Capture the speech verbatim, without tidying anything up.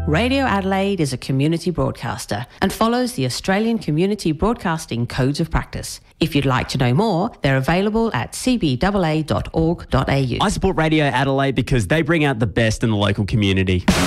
Radio Adelaide is a community broadcaster and follows the Australian Community Broadcasting Codes of Practice. If you'd like to know more, they're available at c b a a dot org dot a u. I support Radio Adelaide because they bring out the best in the local community.